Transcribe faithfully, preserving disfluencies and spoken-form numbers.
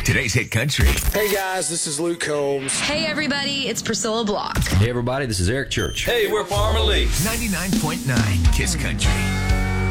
Today's Hit Country. Hey guys, this is Luke Combs. Hey everybody, it's Priscilla Block. Hey everybody, this is Eric Church. Hey, we're Farmer Lee. ninety-nine point nine Kiss Country.